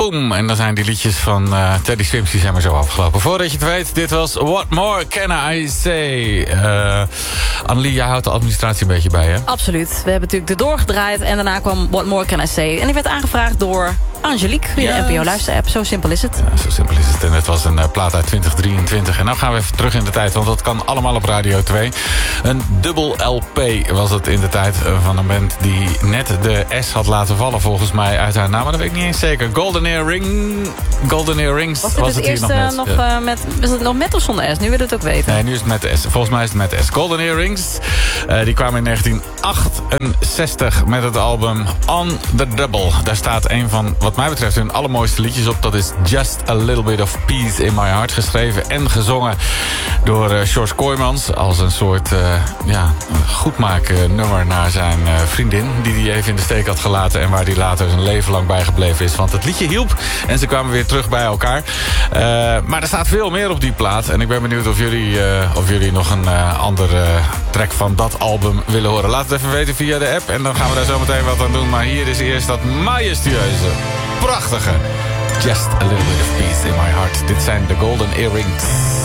Boom. En dan zijn die liedjes van Teddy Swims, die zijn maar zo afgelopen. Voordat je het weet, dit was What More Can I Say? Annelie, jij houdt de administratie een beetje bij, hè? Absoluut. We hebben natuurlijk de doorgedraaid en daarna kwam What More Can I Say. En die werd aangevraagd door Angelique via de NPO-luisterapp. Zo simpel is het. Ja, zo simpel is het. En het was een plaat uit 2023. En nou gaan we even terug in de tijd, want dat kan allemaal op Radio 2. Een dubbel LP was het in de tijd van een band die net de S had laten vallen, volgens mij, uit haar naam. Maar dat weet ik niet eens zeker. Golden Earrings was het hier nog met. Was het nog met of zonder S? Nu wil het ook weten. Nee, nu is het met S. Volgens mij is het met S. Golden Earrings. Die kwamen in 1968 met het album On The Double. Daar staat een van, wat mij betreft, hun allermooiste liedjes op. Dat is Just A Little Bit of Peace in My Heart. Geschreven en gezongen door George Kooijmans. Als een soort goedmaaknummer naar zijn vriendin. Die hij even in de steek had gelaten. En waar hij later zijn leven lang bijgebleven is. Want het liedje hielp. En ze kwamen weer terug bij elkaar. Maar er staat veel meer op die plaat. En ik ben benieuwd of jullie nog een andere track van dat album willen horen. Laat het even weten via de app. En dan gaan we daar zo meteen wat aan doen. Maar hier is eerst dat majestueuze, prachtige Just A Little Bit of Peace in My Heart. Dit zijn de Golden Earrings.